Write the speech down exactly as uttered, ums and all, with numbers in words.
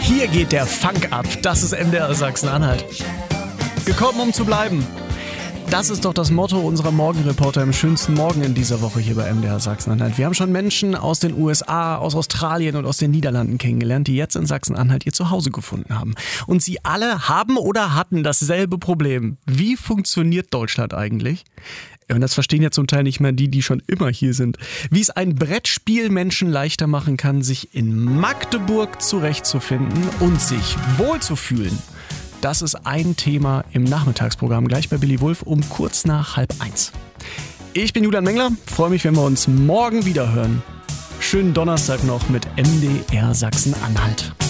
Hier geht der Funk ab. Das ist M D R Sachsen-Anhalt. Gekommen, um zu bleiben. Das ist doch das Motto unserer Morgenreporter im schönsten Morgen in dieser Woche hier bei M D R Sachsen-Anhalt. Wir haben schon Menschen aus den U S A, aus Australien und aus den Niederlanden kennengelernt, die jetzt in Sachsen-Anhalt ihr Zuhause gefunden haben. Und sie alle haben oder hatten dasselbe Problem. Wie funktioniert Deutschland eigentlich? Und das verstehen ja zum Teil nicht mehr die, die schon immer hier sind. Wie es ein Brettspiel Menschen leichter machen kann, sich in Magdeburg zurechtzufinden und sich wohlzufühlen. Das ist ein Thema im Nachmittagsprogramm, gleich bei Billy Wulff um kurz nach halb eins. Ich bin Julian Mengler, freue mich, wenn wir uns morgen wieder hören. Schönen Donnerstag noch mit M D R Sachsen-Anhalt.